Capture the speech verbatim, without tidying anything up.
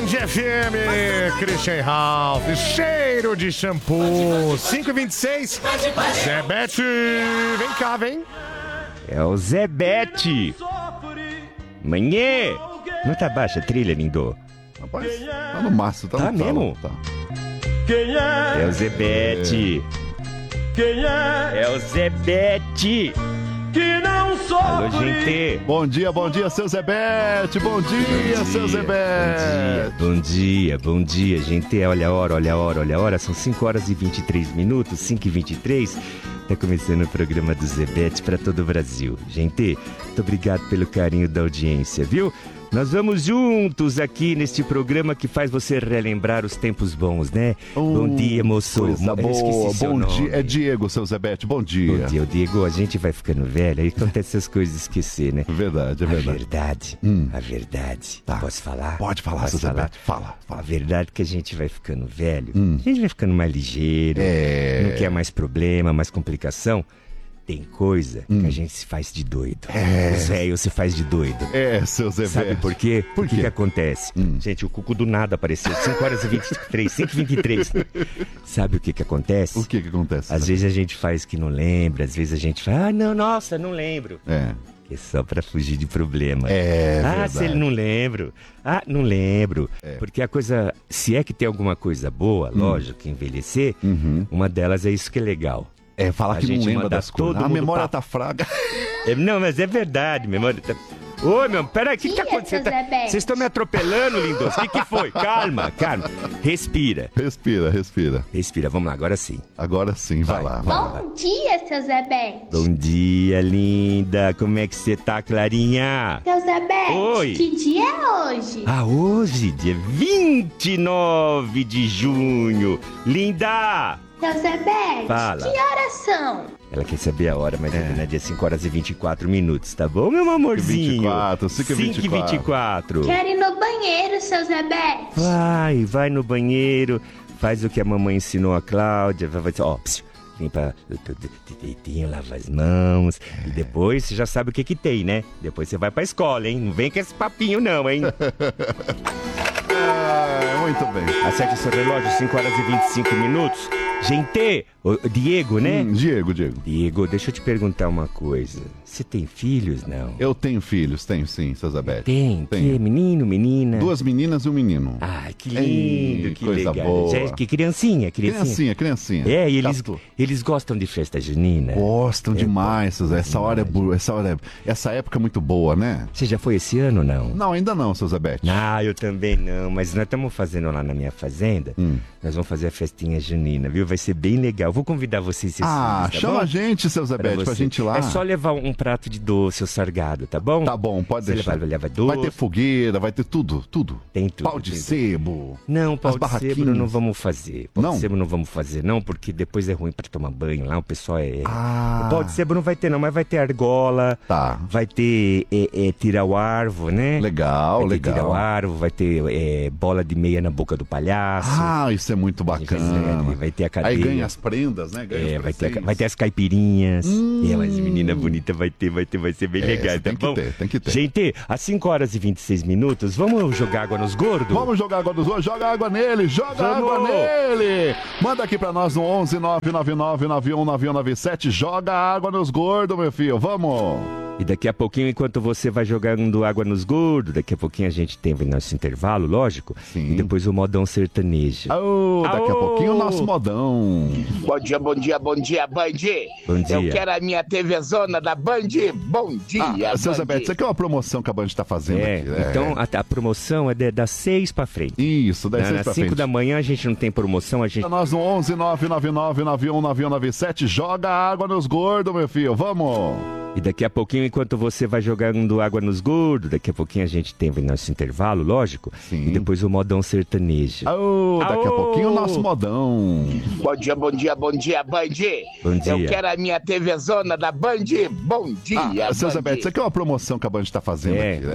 F M, Christian Ralph, cheiro de shampoo, cinco e vinte e seis, Zebete, vem cá, vem. É o Zebete. Manhã. Não tá baixa a trilha, lindo? Rapaz, tá no máximo, tá, Tá no mesmo? Tá. É o Zebete. Quem é? É o Zebete. Que não sofre. Alô, gente. Bom dia, bom dia, seu Zebete. Bom dia, seu Zebete. Bom dia, bom dia, gente. Olha a hora, olha a hora, olha a hora. São cinco horas e vinte e três minutos, cinco e vinte e três. Tá começando o programa do Zebete para todo o Brasil. Gente, muito obrigado pelo carinho da audiência, viu? Nós vamos juntos aqui neste programa que faz você relembrar os tempos bons, né? Oh, bom dia, moço. Coisa Eu boa, esqueci seu bom nome. dia. É Diego, seu Zebete, bom dia. Bom dia, Diego. A gente vai ficando velho, aí acontece essas coisas de esquecer, né? Verdade, é A verdade. verdade, Hum. a verdade. Tá. Posso falar? Pode falar, Posso seu Zebete, fala, A fala. verdade é que a gente vai ficando velho, Hum. a gente vai ficando mais ligeiro, É. não quer mais problema, mais complicação. Tem coisa Hum. que a gente se faz de doido. É. Os velhos se faz de doido. É, seu Zebete. Sabe por quê? Por O que quê? que acontece? Hum. Gente, o cuco do nada apareceu. cinco horas e vinte e três, cinco e vinte e três. Sabe o que que acontece? O que que acontece? Às vezes a gente faz que não lembra, às vezes a gente fala, ah, não, nossa, não lembro. É, É só pra fugir de problema. é ah, verdade. se ele não lembro. Ah, não lembro. É. Porque a coisa, se é que tem alguma coisa boa, lógico, que envelhecer, Uhum. uma delas é isso que é legal. É, falar A que não gente lembra manda das coisas. todo A mundo memória pra- tá fraca. É, não, mas é verdade, memória. Tá... Oi, meu, peraí, o que, que tá Dia, acontecendo? seu Zebete. Vocês estão me atropelando, lindos. O que, que foi? Calma, calma. Respira. Respira, respira. Respira, vamos lá, agora sim. Agora sim, vai, Vai. lá. Vai. Bom dia, seu Zebete. Bom dia, linda. Como é que você tá, Clarinha? Seu Zebete, Oi. que dia é hoje? Ah, hoje, dia vinte e nove de junho. Linda! Seu Zebete, Fala. que horas são? Ela quer saber a hora, mas é né, dia cinco horas e vinte e quatro minutos, tá bom, meu amorzinho? vinte e quatro, cinco e vinte e quatro. cinco e vinte e quatro. Quero ir no banheiro, seu Zebete. Vai, vai no banheiro, faz o que a mamãe ensinou a Cláudia, vai, vai, ó, psiu, limpa o dedinho, lava as mãos, e depois você já sabe o que que tem, né? Depois você vai pra escola, hein? Não vem com esse papinho não, hein? Ah, muito bem. Acerte seu relógio, cinco horas e vinte e cinco minutos. Gente, ô, Diego, né? Hum, Diego, Diego. Diego, deixa eu te perguntar uma coisa. Você tem filhos, não? Eu tenho filhos, tenho sim, seu Zebete. Tem, Tenho. que menino, menina? Duas meninas e um menino. Ai, que lindo, Ei, que coisa legal. boa. Já- que criancinha, criancinha. Criancinha, criancinha. É, e eles, Castor. eles gostam de festa junina. Gostam demais, seu Zé. Essa hora é boa, essa hora é... Essa época é muito boa, né? Você já foi esse ano ou não? Não, ainda não, seu Zebete. Ah, eu também não, mas nós estamos fazendo lá na minha fazenda. Hum. Nós vamos fazer a festinha junina, viu? Vai ser bem legal. Vou convidar vocês. esses Ah, filhos, tá chama bom? a gente, seu Zebete, pra, você. gente ir lá. É só levar um prato de doce ou sargado, tá bom? Tá bom, pode Você deixar. leva, leva doce. Vai ter fogueira, vai ter tudo, tudo. Tem tudo. Pau de tem tudo. sebo. Não, pau As de barraquinhas. sebo não vamos fazer. Pau Não? de sebo não vamos fazer, não, porque depois é ruim pra tomar banho lá, o pessoal é... Ah. O pau de sebo não vai ter não, mas vai ter argola, Tá. vai ter é, é, tirar o arvo, né? Legal, vai ter tirar o legal. arvo, vai ter é, bola de meia na boca do palhaço. Ah, isso é muito bacana. Vai, vai ter a Aí cadeia. ganha as prendas, né? Ganha É, os vai ter, a- presentes. vai ter as caipirinhas. Hum. É, mas menina bonita vai ter, vai ter, vai ser bem É, legal, você tá tem que bom? ter, tem que ter. Gente, às cinco horas e vinte e seis minutos, vamos jogar água nos gordos? Vamos jogar água dos outros, joga água nele, joga Vamos. água nele. Manda aqui pra nós no onze nove nove nove nove um nove um nove sete, joga água nos gordos, meu filho, vamos. E daqui a pouquinho, enquanto você vai jogando água nos gordos, daqui a pouquinho a gente tem o nosso intervalo, lógico. Sim. E depois o modão sertanejo. Ô, daqui a Aô. pouquinho o nosso modão. Bom dia, bom dia, bom dia, Band. Bom dia. Eu quero a minha T V Zona da Band. Bom dia, Ah, seu Band. Zebete, isso aqui é uma promoção que a Band tá fazendo É, aqui. então a, a promoção é de- das seis pra frente. Isso, das Na- seis Nas pra cinco frente. da manhã a gente não tem promoção, a gente... Pra nós no onze nove nove nove nove um nove um nove sete, joga água nos gordos, meu filho, vamos. E daqui a pouquinho, enquanto você vai jogando água nos gordos, daqui a pouquinho a gente tem o nosso intervalo, lógico. Sim. E depois o modão sertanejo. Ô, daqui a Aô. pouquinho o nosso modão. Bom dia, bom dia, bom dia, Band. Bom dia. Eu quero a minha T V Zona da Band. Bom dia, Ah, seu Band. Zebete, isso aqui é uma promoção que a Band tá fazendo É, aqui.